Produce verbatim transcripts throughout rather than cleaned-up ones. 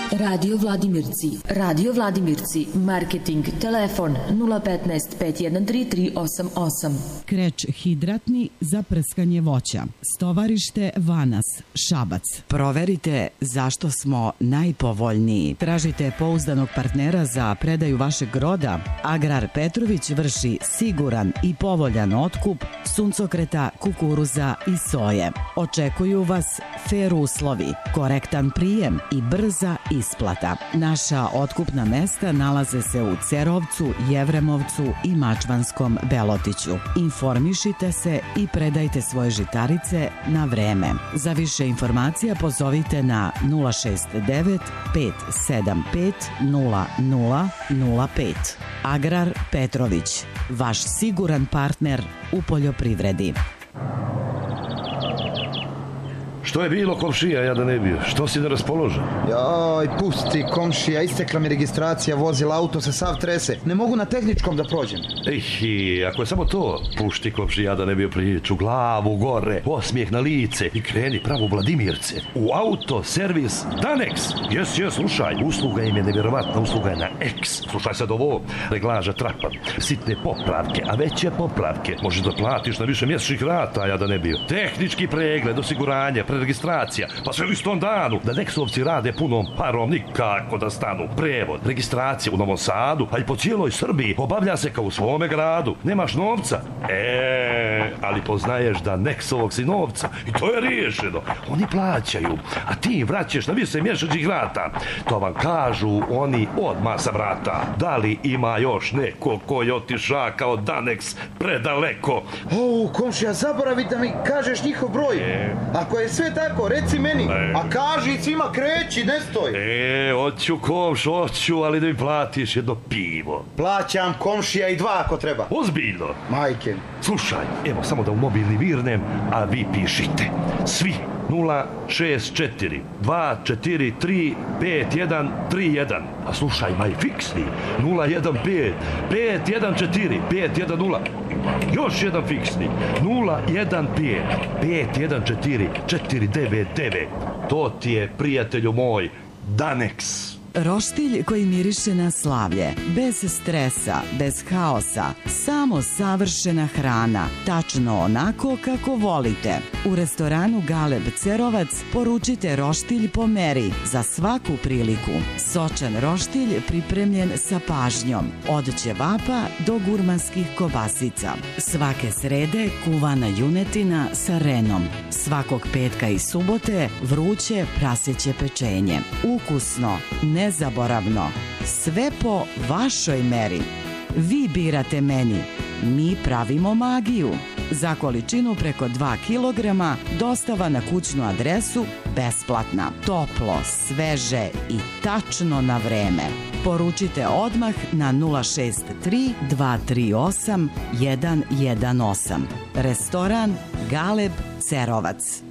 Radio Vladimirci. Radio Vladimirci. Marketing. Telefon nula petnaest pet jedan tri tri osam osam. Kreč hidratni za prskanje voća. Stovarište Vanas, Šabac. Proverite zašto smo najpovoljniji. Tražite pouzdanog partnera za predaju vašeg roda. Agrar Petrović vrši siguran i povoljan otkup suncokreta, kukuruza i soje. Očekuju vas fer uslovi, korektan prijem i brza isplata. Naša otkupna mesta nalaze se u Cerovcu, Jevremovcu i Mačvanskom Belotiću. Informišite se i predajte svoje žitarice na vreme. Za više informacija pozovite na nula šest devet pet sedam pet nula nula nula pet. Agrar Petrović, vaš siguran partner u poljoprivredi. Što je bilo, komšija, ja da ne bio? Što si neraspoložen? Joj, pusti, komšija, istekla mi registracija vozila, auto se sav trese. Ne mogu na tehničkom da prođem. Ej, ako je samo to, pušti, komšija, da ne bio priču, glavu gore, osmijeh na lice i kreni pravo u Vladimirce. U auto, servis, Danex. Jes, jes, slušaj, usluga im je nevjerovatna, usluga je na X. Slušaj sad ovo, reglaža trapa, sitne popravke, a veće popravke. Možeš da platiš na više mjesečnih rata, ja da ne bio. Tehnički pregled, osiguranje, registracija, pa sve u istom danu. Da Nexovci rade punom parom, nikako da stanu. Prevod, registracija u Novom Sadu, a i po cijeloj Srbiji obavlja se kao u svome gradu. Nemaš novca? E, ali poznaješ da Nexovog si novca i to je riješeno. Oni plaćaju, a ti im vraćaš na više mjesečnih rata. To vam kažu oni odmah sa vrata. Da li ima još neko ko je otiša kao Danex predaleko? O, komšija, zaboravi da mi kažeš njihov broj. E. Ako je sve tako, reci meni, e. A kaži svima kreći, ne stoj. E, hoću komš, hoću, ali da mi platiš jedno pivo. Plaćam, komšija, i dva ako treba. Ozbiljno? Majke. Slušaj, evo samo da u mobilni virnem, a vi pišite. Svi nula šest četiri dva četiri tri pet jedan tri jedan. A slušaj, maj fiksni nula jedan pet pet jedan četiri pet jedan nula. Još jedan fiksni nula jedan pet pet jedan četiri četiri devet devet. To ti je, prijatelju moj, Danex. Roštilj koji miriše na slavlje, bez stresa, bez haosa, samo savršena hrana, tačno onako kako volite. U restoranu Galeb Cerovac poručite roštilj po meri za svaku priliku. Sočan roštilj pripremljen sa pažnjom, od ćevapa do gurmanskih kobasica. Svake srede kuvana junetina sa renom. Svakog petka i subote vruće praseće pečenje. Ukusno, nezaboravno, sve po vašoj meri. Vi birate meni, mi pravimo magiju. Za količinu preko dva kilograma dostava na kućnu adresu besplatna. Toplo, sveže i tačno na vreme. Poručite odmah na nula šest tri dva tri osam jedan jedan osam. Restoran Galeb Cerovac.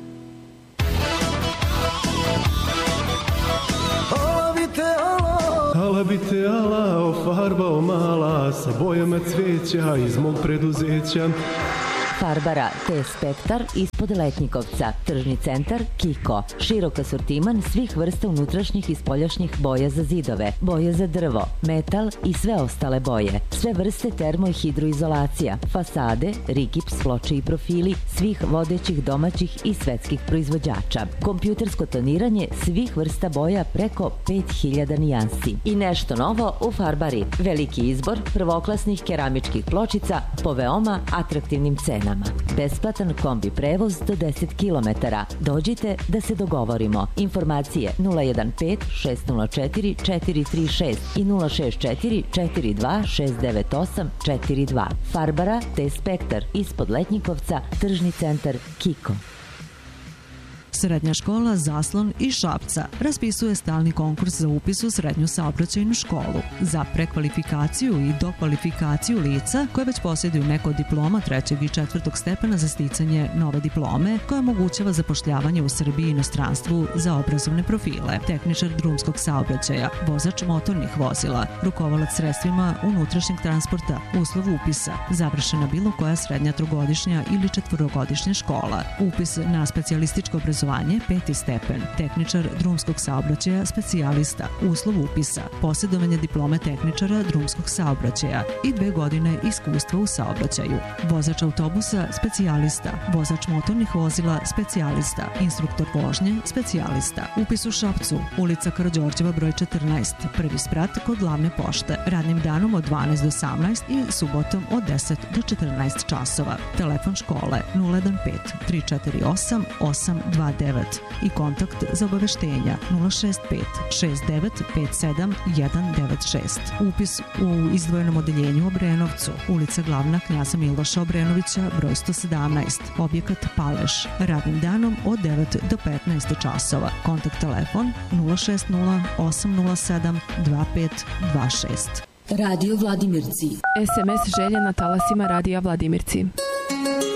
Ala bi te ala ofarbao mala sa bojama cveća iz mog preduzeća. Farbara T-Spektar ispod Letnjikovca, tržni centar Kiko, širok asortiman svih vrsta unutrašnjih i spoljašnjih boja za zidove, boje za drvo, metal i sve ostale boje, sve vrste termo i hidroizolacija, fasade, rigips, ploče i profili svih vodećih domaćih i svetskih proizvođača, kompjutersko toniranje svih vrsta boja preko pet hiljada nijansi. I nešto novo u Farbari, veliki izbor prvoklasnih keramičkih pločica po veoma atraktivnim cenama. Besplatan kombi prevoz do deset kilometara. Dođite da se dogovorimo. Informacije nula jedan pet šest nula četiri četiri tri šest i nula šest četiri četiri dva šest devet osam četiri dva. Farbara T-Spektar ispod Letnjikovca, tržni centar Kiko. Srednja škola Zaslon iz Šapca raspisuje stalni konkurs za upis u srednju saobraćajnu školu za prekvalifikaciju i dokvalifikaciju lica koje već posjeduju neko od diploma trećeg i četvrtog stepena za sticanje nove diplome koja omogućava zapošljavanje u Srbiji i inostranstvu za obrazovne profile, tehničar drumskog saobraćaja, vozač motornih vozila, rukovalac sredstvima unutrašnjeg transporta, uslov upisa, završena bilo koja srednja trogodišnja ili četvorogodišnja škola, upis na specijalističko obrazovanje Zvanje peti stepen, tehničar drumskog saobraćaja specijalista, uslov upisa, posjedovanje diplome tehničara drumskog saobraćaja i dve godine iskustva u saobraćaju. Vozač autobusa specijalista, vozač motornih vozila specijalista, instruktor vožnje specijalista. Upis u Šapcu, ulica Karađorđeva broj četrnaest, prvi sprat kod glavne pošte, radnim danom od dvanaest do osamnaest i subotom od deset do četrnaest časova. Telefon škole nula jedan pet tri četiri osam osam dva devet i kontakt za obaveštenja nula šest pet šest devet pet sedam jedan devet šest. Upis u izdvojenom odeljenju u Obrenovcu, ulica Glavna Knjaza Miloša Obrenovića broj sto sedamnaest, objekat Paleš, radnim danom od devet do petnaest časova. Kontakt telefon nula šest nula osam nula sedam dva pet dva šest. Radio Vladimirci. es em es želje na talasima Radija Vladimirci.